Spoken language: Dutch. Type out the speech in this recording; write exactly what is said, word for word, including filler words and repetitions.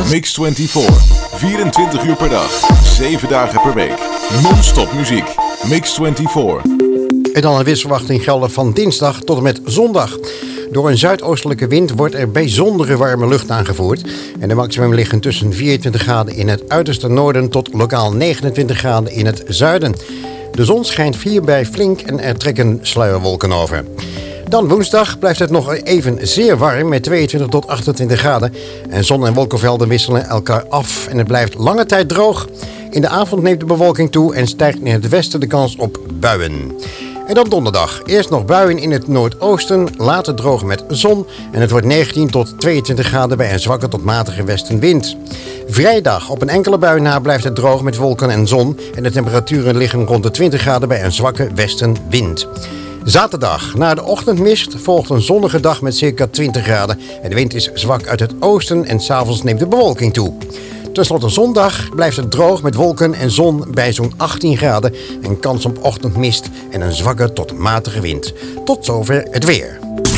Mix vierentwintig. vierentwintig uur per dag. zeven dagen per week. Non-stop muziek. Mix vierentwintig. En dan een weersverwachting gelden van dinsdag tot en met zondag. Door een zuidoostelijke wind wordt er bijzondere warme lucht aangevoerd. En de maximum liggen tussen vierentwintig graden in het uiterste noorden tot lokaal negenentwintig graden in het zuiden. De zon schijnt hierbij flink en er trekken sluierwolken over. Dan woensdag blijft het nog even zeer warm met tweeëntwintig tot achtentwintig graden. En zon- en wolkenvelden wisselen elkaar af en het blijft lange tijd droog. In de avond neemt de bewolking toe en stijgt in het westen de kans op buien. En dan donderdag. Eerst nog buien in het noordoosten, later droog met zon. En het wordt negentien tot tweeëntwintig graden bij een zwakke tot matige westenwind. Vrijdag op een enkele bui na blijft het droog met wolken en zon. En de temperaturen liggen rond de twintig graden bij een zwakke westenwind. Zaterdag, na de ochtendmist, volgt een zonnige dag met circa twintig graden. En de wind is zwak uit het oosten en 's avonds neemt de bewolking toe. Ten slotte zondag blijft het droog met wolken en zon bij zo'n achttien graden. En kans op ochtendmist en een zwakke tot matige wind. Tot zover het weer.